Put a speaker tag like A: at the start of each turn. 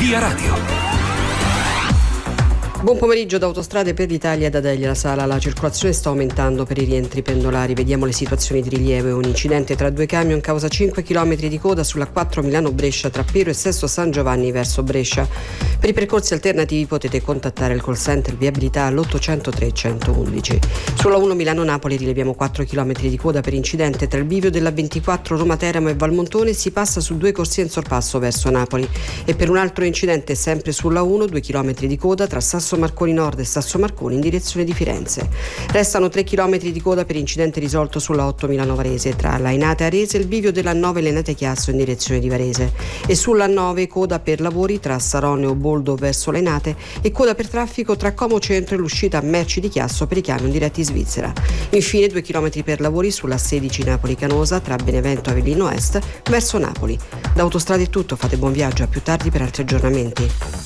A: Via Radio.
B: Buon pomeriggio da Autostrade per l'Italia, da Delia La Sala. La circolazione sta aumentando per i rientri pendolari. Vediamo le situazioni di rilievo. Un incidente tra due camion causa 5 km di coda sulla 4 Milano-Brescia tra Pero e Sesto San Giovanni verso Brescia. Per i percorsi alternativi potete contattare il call center viabilità all'803 111. Sulla 1 Milano-Napoli rileviamo 4 km di coda per incidente tra il bivio della 24 Roma Teramo e Valmontone. Si passa su due corsie in sorpasso verso Napoli. E per un altro incidente sempre sulla 1, 2 km di coda tra Sasso Marconi Nord e Sasso Marconi in direzione di Firenze. Restano 3 km di coda per incidente risolto sulla 8 Milano Varese tra Lainate e Arese e il bivio della 9 Lainate Chiasso in direzione di Varese. E sulla 9 coda per lavori tra Saroneo Boldo verso Lainate e coda per traffico tra Como Centro e l'uscita merci di Chiasso per i camion diretti in Svizzera. Infine 2 km per lavori sulla 16 Napoli Canosa tra Benevento e Avellino Est verso Napoli. Da Autostrade è tutto, fate buon viaggio, a più tardi per altri aggiornamenti.